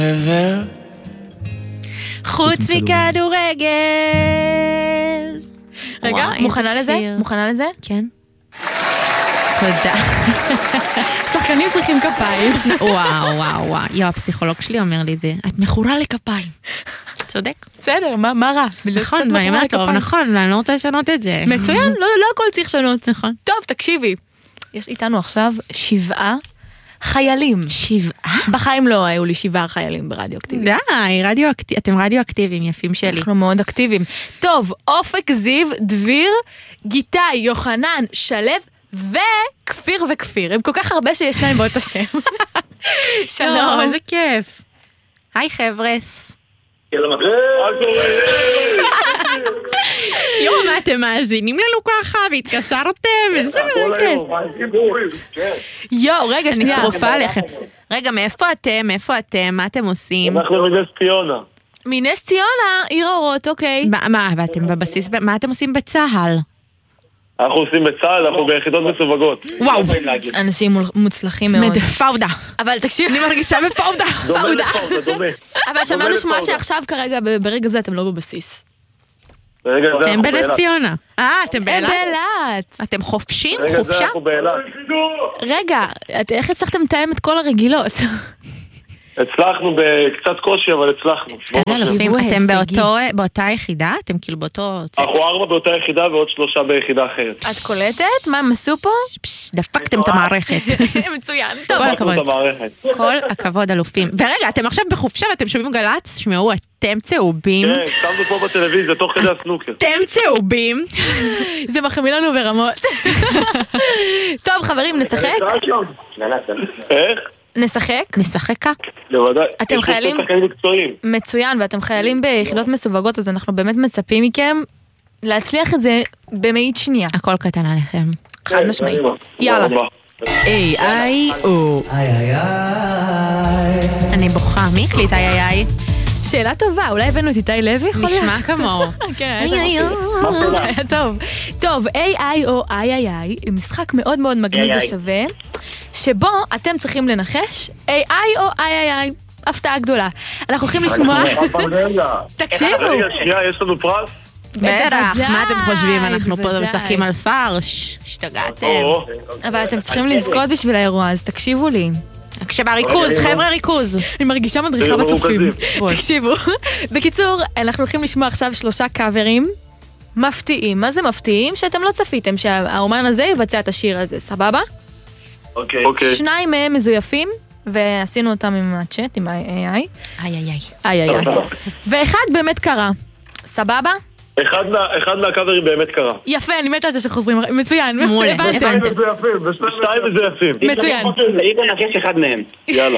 חוץ מכדורגל. רגע, מוכנה לזה? מוכנה לזה? כן. תודה. שחקנים צריכים כפיים. וואו. יו, הפסיכולוג שלי אומר לי זה, את מכורה לכפיים. צודק. בסדר, מה רע? נכון, ואני אומרת לו, נכון, ואני לא רוצה לשנות את זה. מצוין, לא הכל צריך לשנות. נכון. טוב, תקשיבי. יש איתנו עכשיו 7 חיילים. 7? בחיים לא היו לי 7 חיילים ברדיו אקטיבי. די, אתם רדיו אקטיביים, יפים שלי. אנחנו מאוד אקטיביים. טוב, אופק, זיו, דביר, גיטאי, יוחנן, שלב וכפיר וכפיר. הם כל כך הרבה שיש להם באותו שם. שלום, איזה כיף. היי חבר'ס. יו, מה אתם מאזינים לנו ככה והתקשרתם? איזה מרגש. יו, רגע, אני שרופה עליכם. רגע, מאיפה אתם? מה אתם עושים? אנחנו מנס ציונה. מנס ציונה, עיר האורות, אוקיי. מה, ואתם בבסיס, מה אתם עושים בצהל? אנחנו עושים בצה"ל, אנחנו ביחידות מסווגות. וואו, אנשים מוצלחים מאוד. פאודה. אבל תקשיב, אני מרגישה בפאודה. דומה לפאודה, דומה. אבל שמענו שמוע שעכשיו כרגע, ברגע זה אתם לא בבסיס. אתם בנס ציונה. אתם באילת? באילת. אתם חופשים? רגע זה חופשה? אנחנו באילת. רגע, איך הצלחתם לתאם את כל הרגילות? הצלחנו בקצת קושי, אבל הצלחנו. אתם באותה יחידה? אתם כאילו באותו... אנחנו 4 באותה יחידה ועוד 3 ביחידה אחרת. את קולטת? מה הם עשו פה? דפקתם את המערכת. מצוין. טוב, כל הכבוד. כל הכבוד אלופים. ורגע, אתם עכשיו בחופשה ואתם שומעים גלץ? שמעו, אתם צהובים. כן, שמנו פה בטלוויזיה, תוך כדי הסנוקר. אתם צהובים. זה מחמיא לנו ברמות. טוב, חברים, נשחק? איך? נשחק? נשחק? בוודאי. אתם חיילים? מצוין, ואתם חיילים ביחידות מסווגות, אז אנחנו באמת מצפים מכם להצליח את זה במאית שנייה. הכל קטן עליכם. חד משמעית. יאללה. איי-איי-או. אני בוכה, מי הקליט איי-איי-איי? שאלה טובה, אולי הבאנו את איתי לוי? נשמע כמוהו. כן, זה היה טוב. טוב, AI או III, משחק מאוד מאוד מגניב ושווה, שבו אתם צריכים לנחש AI או III, הפתעה גדולה. אנחנו הולכים לשמוע... תקשיבו. רגע, שנייה, יש לנו פרס? בטח, מה אתם חושבים? אנחנו פה משחקים על פרש, השתגעתם. אבל אתם צריכים לזכות בשביל האירוע, אז תקשיבו לי. כשבריכוז, חבר'ה ריכוז. אני מרגישה מדריכה בצופים. תקשיבו. בקיצור, אנחנו הולכים לשמוע עכשיו 3 קאברים מפתיעים. מה זה מפתיעים? שאתם לא צפיתם שהאומן הזה יבצע את השיר הזה, סבבה? אוקיי. 2 מהם מזויפים, ועשינו אותם עם הצ'אט, עם ה-AI. איי-איי-איי. ואחד באמת קרה. סבבה? אחד מהקאברים באמת קרה. יפה, אני מתה על זה שחוזרים. מצוין. הבנתם. ושתיים מזויפים. מצוין. בוא נחש אחד מהם. יאללה.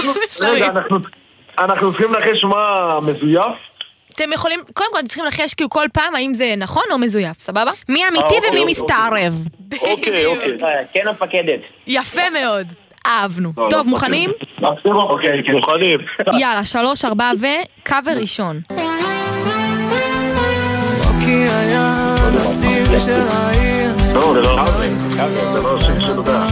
אנחנו צריכים לנחש מה מזויף? אתם יכולים, קודם כל אתם צריכים לחש כאילו כל פעם האם זה נכון או מזויף, סבבה? מי אמיתי ומי מסתערב. אוקיי. כן המפקדת. יפה מאוד. אהבנו. טוב, מוכנים? אוקיי, מוכנים. יאללה, 3, 4 וקאבר ראשון. כי היה נסיב של העיר לא, זה לא שיר של דודה.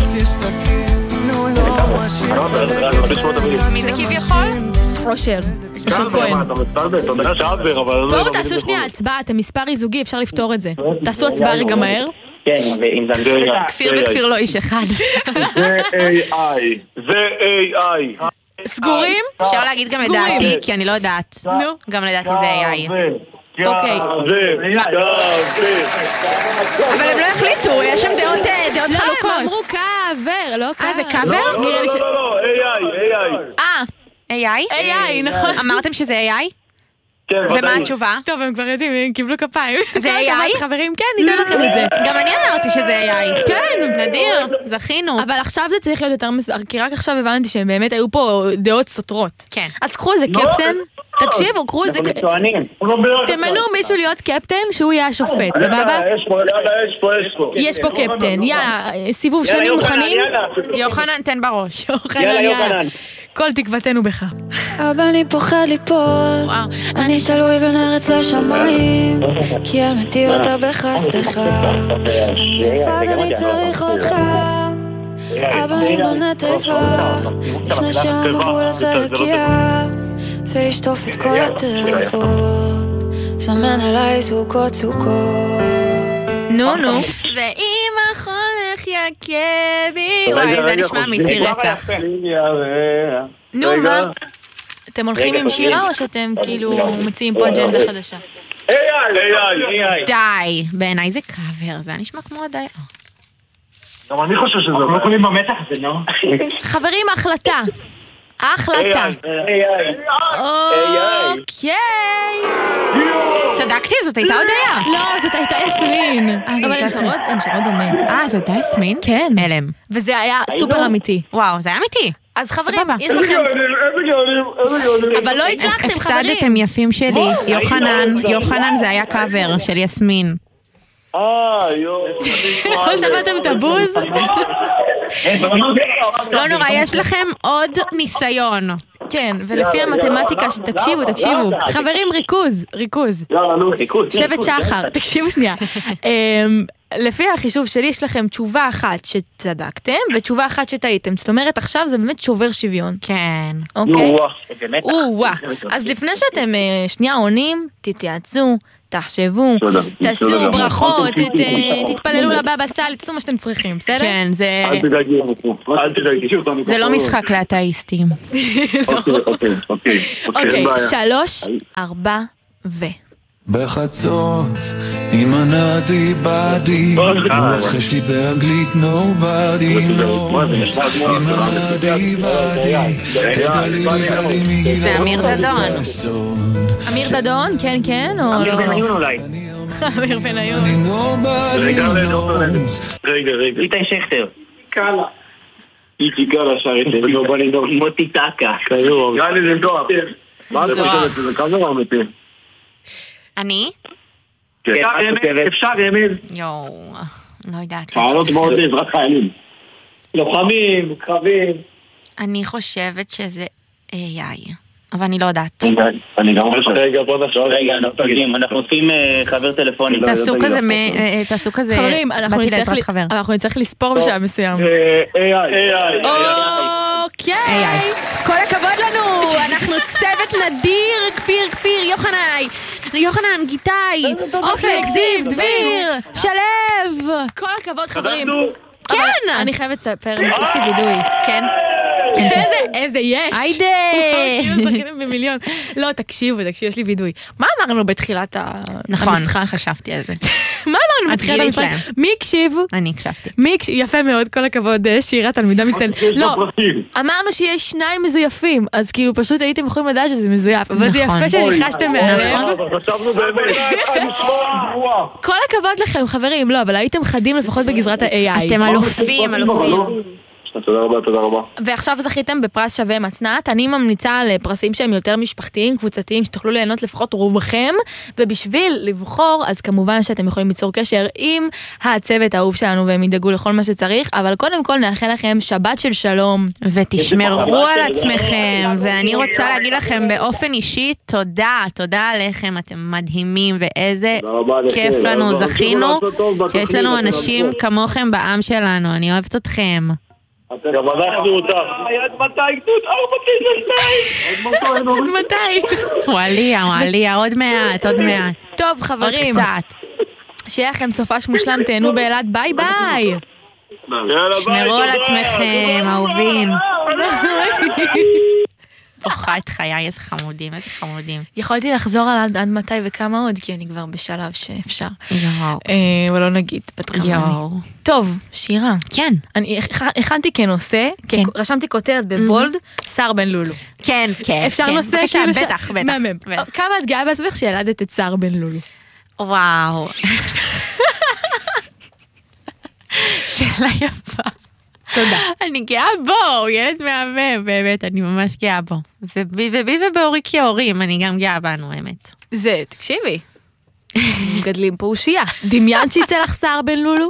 מי זה כביכול? אושר כהן. בואו תעשו שנייה הצבעה, אתם מספר איזוגי, אפשר לפתור את זה. תעשו הצבעה רגע מהר. כן, ואם זה... כפיר וכפיר לא איש אחד. זה AI. סגורים? אפשר להגיד גם לדעתי, כי אני לא יודעת. נו. גם לדעתי זה AI. אוקיי. אבל הם לא החליטו, יש שם דעות לא, הם חלוקות. אמרו קאבר, לא קאבר. זה קאבר? לא, AI. AI, נכון. אמרתם שזה AI? כן, ומה התשובה? טוב, הם כבר יודעים, הם קיבלו כפיים. זה AI? חברים, כן, ניתן לכם את זה. גם אני אמרתי שזה AI. כן. נדיר, זכינו. אבל עכשיו זה צריך להיות יותר מסודר, כי רק עכשיו הבנתי שהם באמת היו פה דעות סותרות. כן. אז קחו איזה קפטן, תקשיבו, קחו איזה... תמנו מישהו להיות קפטן שהוא יהיה השופט, סבבה? יש פה קפטן, יאללה, סיבוב שני מוכנים? יוחנן תן בראש. יוחנן. כל תקוותנו בך. אבל אני פוחד ליפול, אני תלוי בין ארץ לשמיים, כי על מתי אותה בחסתך, אני לבד אני צריך אותך, אבל אני בונה תיבה, לפני שהמבול הזה יגיע, וישטוף את כל הטרפות, זמן עליי זוגות זוגות. נו. ואם החונך יכה בי. וואי, זה נשמע אמיתי רצח. נו, מה? אתם הולכים עם שירה או שאתם כאילו מציעים פה אג'נדה חדשה? די, בעיניי זה קאבר, זה נשמע כמו די. גם אני חושב שזה לא יכולים במתח הזה, נו. חברים, החלטה. אוקיי. צדקתי, זאת הייתה הודעה. לא, זאת הייתה יסמין. אבל הן שרות דומה. זאת הייתה יסמין? כן. מלם. וזה היה סופר אמיתי. וואו, זה היה אמיתי. אז חברים, יש לכם... אבל לא הצלחתם, חברים. הפסדתם יפים שלי. יוחנן זה היה קאבר של יסמין. לא שמעתם את הבוז? לא נורא, יש לכם עוד ניסיון. כן, ולפי המתמטיקה, תקשיבו. חברים, ריכוז. שבט שחר, תקשיבו שנייה. לפי החישוב שלי, יש לכם תשובה אחת שצדקתם, ותשובה אחת שטעיתם. זאת אומרת, עכשיו זה באמת שובר שוויון. כן. אוקיי? אז לפני שאתם שנייה עונים, תתייעצו, תחשבו, תעשו ברכות, תתפללו לבבא סאלי, תעשו מה שאתם צריכים, בסדר? כן, אל תדאגי. זה לא משחק לאתאיסטים. אוקיי, 3, 4 ו... בחצות עם הנדי בדי רוחש לי באנגלית nobody knows עם הנדי בדי תגלי מגילה זה אמיר דדון. אמיר דדון? כן או אמיר לא? בניון אולי. אמיר בניון. רגע. איתי שכטר. קאלה. איתי קאלה שרית. מוטי טקה. גלי זה דואר. מה אתה חושבת? זה כזה לא אמיתי. אני? אפשר אמיל. יואו, לא יודעת. פעלות מאוד בעזרת חיילים. לוחמים, קרבים. אני חושבת שזה AI, אבל אני לא יודעת. אני גם חושב. רגע, בוא נחשוב. רגע, אנחנו עושים חבר טלפוני. תעשו כזה. חברים, אנחנו נצטרך לספור בשעה מסוים. AI. אוקיי. כל הכבוד לנו, אנחנו צוות נדיר, כפיר, יוחנן, גיטאי, אופק, זיו, דביר, שלב. כל הכבוד חברים. כן. אני חייבת לספר, יש לי וידוי. כן. איזה יש. היידה. זכיתם במיליון. לא, תקשיבו, יש לי וידוי. מה אמרנו בתחילת המשחק? נכון, חשבתי על זה. מה אמרנו בתחילת המשחק? מי הקשיב? אני הקשבתי. יפה מאוד, כל הכבוד, שירה תלמידה מצטיינת. לא, אמרנו שיש 2 מזויפים, אז כאילו פשוט הייתם יכולים לדעת שזה מזויף, אבל זה יפה שניחשתם מהלב. חשבנו באמת. כל הכבוד לכם, חברים, לא, אבל הייתם חדים לפחות בגזרת ה-AI. אתם אלופים. תודה רבה. ועכשיו זכיתם בפרס שווה מצנת. אני ממליצה על פרסים שהם יותר משפחתיים, קבוצתיים, שתוכלו ליהנות לפחות רובכם, ובשביל לבחור, אז כמובן שאתם יכולים ליצור קשר עם הצוות האהוב שלנו, והם ידאגו לכל מה שצריך, אבל קודם כל נאחל לכם שבת של שלום. ותשמרו על עצמכם, ואני רוצה להגיד לכם באופן אישי, תודה עליכם, אתם מדהימים, ואיזה כיף לנו, זכינו, שיש לנו אנשים כמוכם בעם שלנו, אני אוהבת אתכם. גם אנחנו אותך. עד מתי גדוד 492? עד מתי? הוא עליה, עוד מעט. טוב חברים, עוד קצת. שיהיה לכם סופש מושלם, תהנו באילת, ביי. שמרו על עצמכם, אהובים. בוכה את חיי, איזה חמודים. יכולתי לחזור על עד מתי וכמה עוד, כי אני כבר בשלב שאפשר. אבל לא נגיד, טוב, שירה. כן. אני הכנתי כנושא, רשמתי כותרת בבולד, שר בן לולו. כן. אפשר נושא? בטח. כמה את גאה בעצמך שילדת את שר בן לולו? וואו. שאלה יפה. תודה. אני גאה בו, הוא ילד מהמם, באמת, אני ממש גאה בו. ובי ובאורי כהורים, אני גם גאה בנו, האמת. זה, תקשיבי, מגדלים פה אושייה. דמיינת שיצא לך שר בן לולו?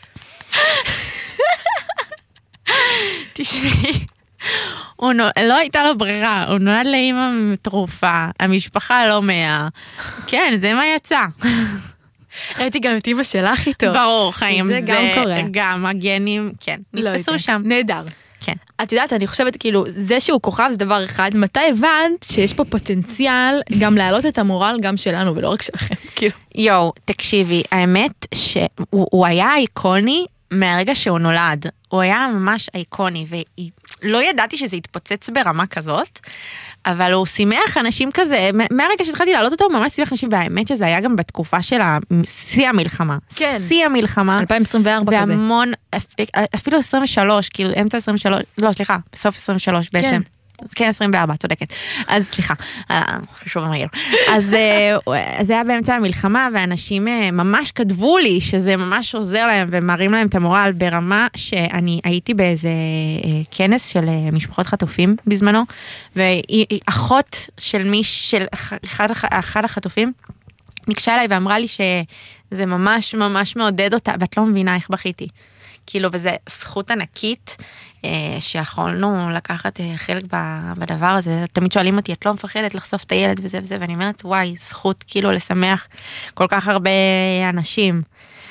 תשמעי, לא הייתה לו ברירה, הוא נולד לאמא תרופה, המשפחה לא 100. כן, זה מה יצא. ראיתי גם את אמא שלך איתו. ברור, חיים, זה גם קורה. גם הגנים, כן, נתפסו שם. נהדר. כן. את יודעת, אני חושבת כאילו, זה שהוא כוכב זה דבר אחד, מתי הבנת שיש פה פוטנציאל גם להעלות את המורל גם שלנו ולא רק שלכם, כאילו. יואו, תקשיבי, האמת שהוא היה איקוני מהרגע שהוא נולד. הוא היה ממש איקוני, ולא ידעתי שזה יתפוצץ ברמה כזאת, אבל הוא שימח אנשים כזה, מהרגע שהתחלתי להעלות אותו, הוא ממש שימח אנשים, והאמת שזה היה גם בתקופה של שיא המלחמה. כן. שיא המלחמה. 2024 כזה. והמון, אפילו 23, כאילו אמצע 23, לא, סליחה, בסוף 23 בעצם. כן. אז כן, 24, צודקת. אז סליחה, חשוב מהיר. אז זה היה באמצע המלחמה, ואנשים ממש כתבו לי שזה ממש עוזר להם, ומראים להם את המורל ברמה שאני הייתי באיזה כנס של משפחות חטופים בזמנו, ואחות של אחד החטופים, ניגשה אליי ואמרה לי שזה ממש ממש מעודד אותה, ואת לא מבינה איך בכיתי. כאילו, וזה זכות ענקית שיכולנו לקחת חלק בדבר הזה. תמיד שואלים אותי, את לא מפחדת לחשוף את הילד וזה וזה, ואני אומרת, וואי, זכות כאילו לשמח כל כך הרבה אנשים.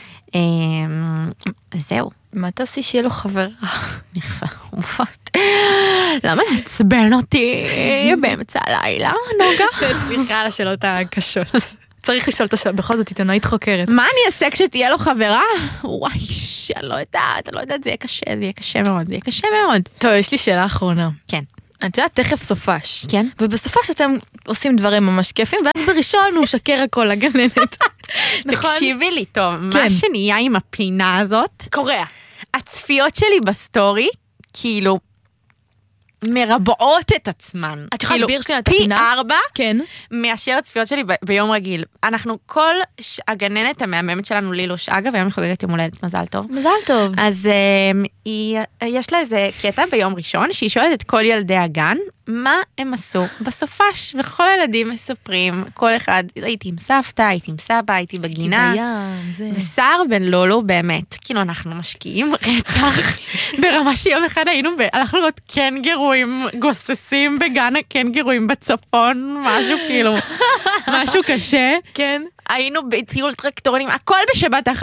וזהו. מה תעשי שיהיה לו חברה? מופת. למה לעצבן אותי באמצע הלילה, נוגה? סליחה על השאלות הקשות. צריך לשאול את השאלה, בכל זאת עיתונאית חוקרת. מה אני אעשה כשתהיה לו חברה? וואי, אני לא יודעת, זה יהיה קשה מאוד. טוב, יש לי שאלה אחרונה. כן. את יודעת, תכף סופש. כן. ובסופש אתם עושים דברים ממש כיפים, ואז בראשון הוא שקר הכל לגננת. תקשיבי לי טוב, מה שנהיה עם הפינה הזאת, קורע. הצפיות שלי בסטורי, כאילו, מרבעות את עצמן. את יכולה להסביר שלי על הפינה? פי 4 כן. מאשר הצפיות שלי ביום רגיל. אנחנו כל הגננת המהממת שלנו לילוש, אגב, היום היא חוגגת יום הולדת, מזל טוב. מזל טוב. אז יש לה איזה קטע ביום ראשון, שהיא שואלת את כל ילדי הגן, מה הם עשו בסופש, וכל הילדים מספרים, כל אחד, הייתי עם סבתא, הייתי עם סבא, הייתי בגינה, וסער בן לולו באמת, כאילו אנחנו משקיעים רצח, ברמה שיום אחד הלכנו לראות קנגרואים גוססים בגן הקנגרואים בצפון, משהו כאילו, משהו קשה, כן, היינו בטיול טרקטורונים, הכל בשבת אחת,